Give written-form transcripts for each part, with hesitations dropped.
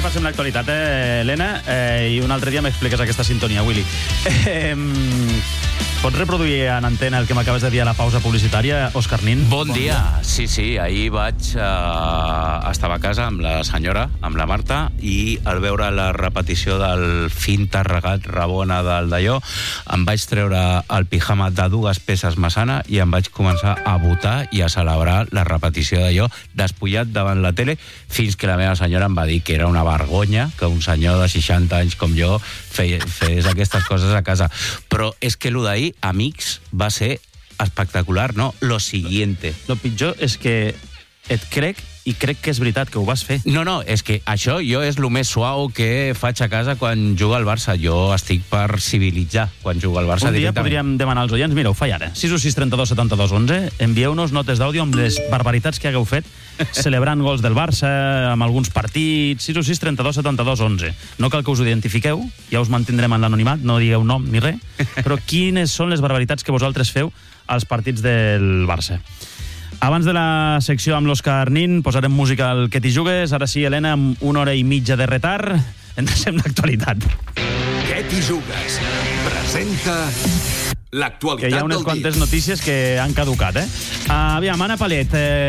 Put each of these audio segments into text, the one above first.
repassem l'actualitat, Helena, i un altre dia m'expliques aquesta sintonia, Willy. Pots reproduir en antena el que m'acabes de dir a la pausa publicitària, Òscar Nin? Bon dia. Sí, ahir estava a casa amb la senyora, amb la Marta, i al veure la repetició del Finta regat Rabona del d'allò, em vaig treure el pijama de 2 peces Massana i em vaig començar a votar i a celebrar la repetició d'allò, despullat davant la tele, fins que la meva senyora em va dir que era una vergonya que un senyor de 60 anys com jo fes aquestes coses a casa. Però és que allò d'ahir, amics, va ser espectacular, no? Lo siguiente. Lo pitjor és que et crec i crec que és veritat que ho vas fer. No, és que això jo és el més suau que faig a casa quan juga al Barça. Jo estic per civilitzar quan juga al Barça directament. Un dia podríem demanar als oients, mira, ho faig ara, 616 32 72 11, envieu-nos notes d'àudio amb les barbaritats que hagueu fet celebrant gols del Barça, amb alguns partits, 616 32 72 11. No cal que us identifiqueu, ja us mantindrem en l'anonimat, no digueu nom ni res, però quines són les barbaritats que vosaltres feu als partits del Barça. Abans de la secció amb l'Òscar Nin, posarem música al Que t'hi jugues. Ara sí, Helena, amb 1 hora i mitja de retard, endrecem l'actualitat. Que t'hi jugues? Presenta l'actualitat que hi ha unes quantes notícies que han caducat, Aviam, Anna Palet,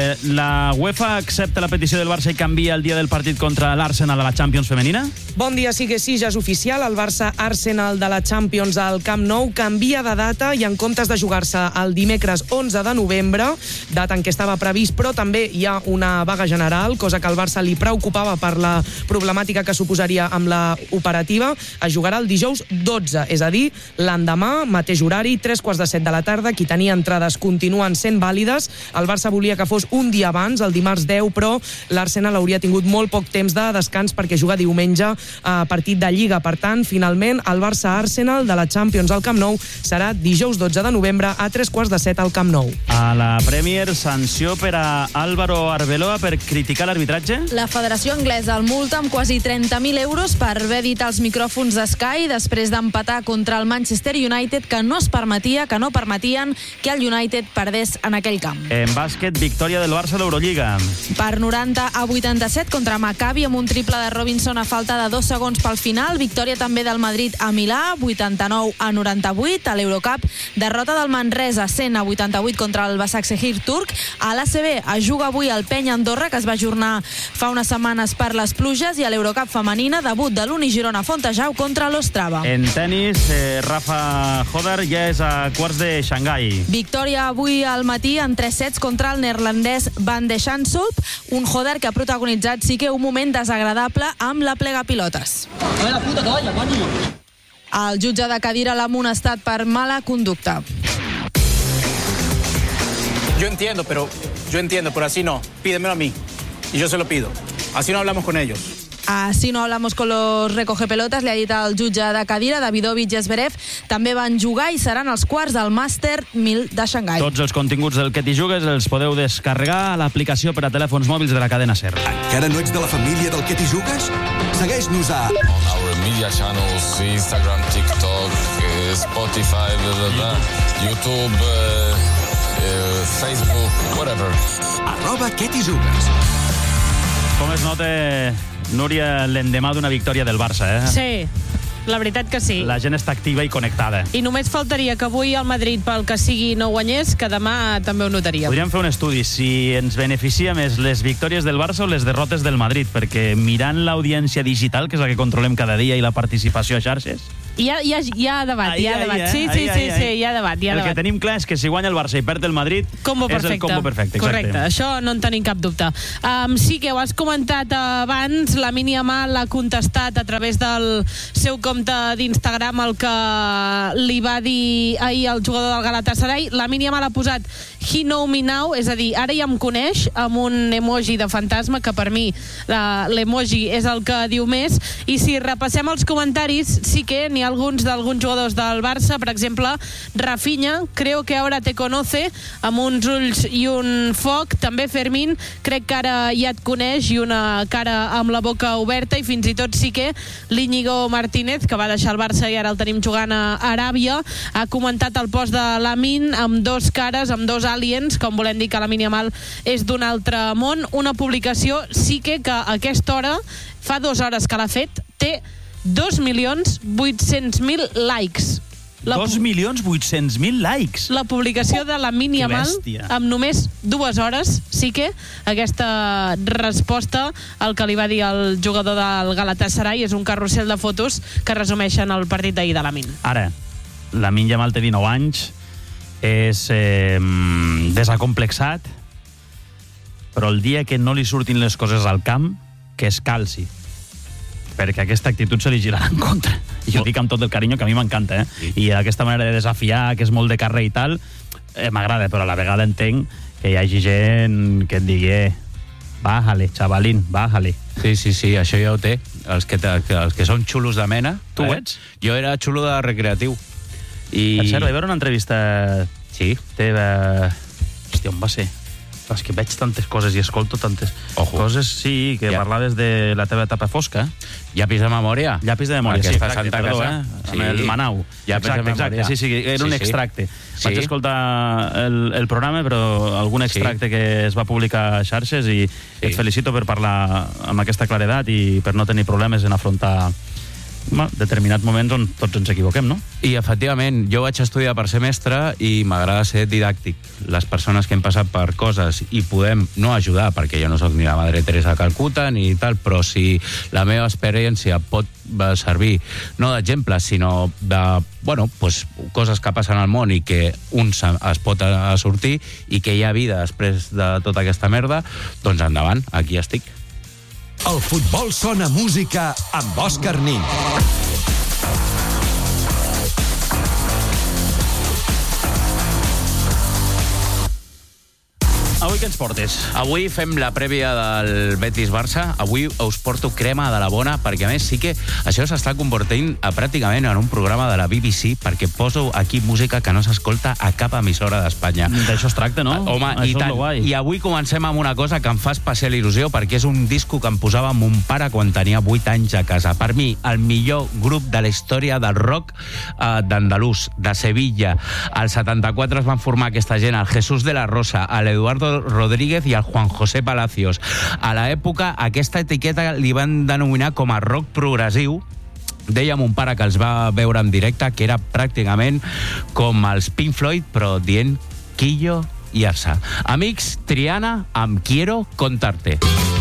la UEFA accepta la petició del Barça i canvia el dia del partit contra l'Arsenal a la Champions femenina? Bon dia, sí que sí, ja és oficial. El Barça-Arsenal de la Champions al Camp Nou canvia de data i en comptes de jugar-se el dimecres 11 de novembre, data en què estava previst, però també hi ha una vaga general, cosa que al Barça li preocupava per la problemàtica que suposaria amb la operativa. Es jugarà el dijous 12, és a dir, l'endemà, mateix horari, 3:15 de la tarda. Qui tenia entrades continuen sent vàlides. El Barça volia que fos un dia abans, el dimarts 10, però l'Arsenal hauria tingut molt poc temps de descans perquè juga diumenge a partit de Lliga. Per tant, finalment, el Barça-Arsenal de la Champions al Camp Nou serà dijous 12 de novembre a 3:15 al Camp Nou. A la Premier, sanció per a Álvaro Arbeloa per criticar l'arbitratge? La Federació Anglesa el multa amb quasi 30.000 euros per haver dit als micròfons de Sky després d'empatar contra el Manchester United que no permetien que el United perdés en aquell camp. En bàsquet, victòria del Barça a l'Eurolliga. Per 90-87 contra Maccabi amb un triple de Robinson a falta de 2 segons pel final. Victòria també del Madrid a Milà, 89-98. A l'Eurocup, derrota del Manresa, 100-88 contra el Başakşehir turc. A l'ACB es juga avui el Penya Andorra, que es va ajornar fa unes setmanes per les pluges, i a l'Eurocup femenina, debut de l'Uni Girona Fontejau contra l'Ostrava. En tenis, Rafa Hodar ja és a quarts de Xangai. Victòria avui al matí en 3 sets contra el neerlandès Van de Schansulp, un Hodar que ha protagonitzat sí que un moment desagradable amb la plegapilotes. El jutge de Cadira l'ha amonestat per mala conducta. Yo entiendo, pero así no. Pídemelo a mí y yo se lo pido. Así no hablamos con ellos. Así no hablamos con los recogepelotas, li ha dit el jutge de Cadira, Davidovich i Zverev. També van jugar i seran els quarts del Màster 1000 de Xangai. Tots els continguts del Que t'hi jugues els podeu descarregar a l'aplicació per a telèfons mòbils de la cadena SER. Encara no ets de la família del Que t'hi jugues? Segueix-nos a on our media channels, Instagram, TikTok, Spotify, YouTube, Facebook, whatever. @Que t'hi jugues. Com es nota, Núria, l'endemà d'una victòria del Barça, Sí, la veritat que sí. La gent està activa i connectada. I només faltaria que avui el Madrid, pel que sigui, no guanyés, que demà també ho notaríem. Podríem fer un estudi, si ens beneficia més les victòries del Barça o les derrotes del Madrid, perquè mirant l'audiència digital, que és la que controlem cada dia, i la participació a xarxes... Hi ha debat, hi ha debat. Sí, hi ha debat. El que tenim clar és que si guanya el Barça i perd el Madrid, combo perfecte. És el combo perfecte. Correcte, això no en tenim cap dubte. Sí que ho has comentat abans, Lamine Yamal ha contestat a través del seu compte d'Instagram el que li va dir ahir el jugador del Galatasaray. Lamine Yamal ha posat "He know me now", és a dir, ara ja em coneix, amb un emoji de fantasma, que per mi l'emoji és el que diu més. I si repassem els comentaris, sí que n'hi ha d'alguns jugadors del Barça, per exemple, Rafinha, creo que ahora te conoce, amb uns ulls i un foc, també Fermín, crec que ara ja et coneix, i una cara amb la boca oberta, i fins i tot sí que l'Íñigo Martínez, que va deixar el Barça i ara el tenim jugant a Aràbia, ha comentat el post de Lamine amb dos cares, amb dos aliens, com volem dir que Lamine Yamal és d'un altre món. Una publicació sí que a aquesta hora fa 2 hores que l'ha fet, té 2.800.000 likes. 2.800.000 likes. La publicació de la Mini Que Amal bèstia. amb només 2 hores, sí que aquesta resposta al que li va dir el jugador del Galatasaray és un carrusel de fotos que resumeixen el partit d'ahir de Lamine. Ara, Lamine Yamal té 19 anys, és desacomplexat, però el dia que no li surtin les coses al camp, que es calci, perquè aquesta actitud se li girarà en contra. I ho dic amb tot el carinyo, que a mi m'encanta, I aquesta manera de desafiar, que és molt de carrer i tal, m'agrada, però a la vegada entenc que hi hagi gent que et digui bájale, chavalín, bájale. Sí, això ja ho té. Els que són xulos de mena. Tu ets? Jo era xulo de recreatiu. Per cert, vaig veure una entrevista teva... Hòstia, on va ser? És que veig tantes coses i escolto tantes coses, sí, que parlaves de la teva etapa fosca. Llapis de memòria? Llapis de memòria, sí, Aquesta exacte, Santa perdó, Casa. amb el Manau. Llapis de memòria. Exacte, sí, era un extracte. Vaig escoltar el programa, però algun extracte que es va publicar a xarxes i et felicito per parlar amb aquesta claredat i per no tenir problemes en afrontar determinats moments on tots ens equivoquem, no? I, efectivament, jo vaig estudiar per ser mestre i m'agrada ser didàctic. Les persones que hem passat per coses i podem no ajudar, perquè jo no sóc ni la Madre Teresa de Calcuta ni tal, però si la meva experiència pot servir no d'exemple, sinó de, coses que passen al món i que un es pot sortir i que hi ha vida després de tota aquesta merda, doncs endavant, aquí estic. El futbol sona música amb Òscar Nin. Avui què ens portes? Avui fem la prèvia del Betis-Barça. Avui us porto crema de la bona, perquè a més sí que això s'està convertint pràcticament en un programa de la BBC, perquè poso aquí música que no s'escolta a cap emissora d'Espanya. D'això es tracta, no? Home, i tant. I avui comencem amb una cosa que em fa especial il·lusió, perquè és un disco que em posava mon pare quan tenia 8 anys a casa. Per mi, el millor grup de la història del rock d'andalús, de Sevilla. Al 74 es van formar aquesta gent, el Jesús de la Rosa, l'Eduardo Rodríguez i el Juan José Palacios. A l'època, aquesta etiqueta li van denominar com a rock progressiu. Deia mon pare que els va veure en directe, que era pràcticament com els Pink Floyd, però dient Quillo i Arsa. Amics, Triana, amb Quiero Contarte.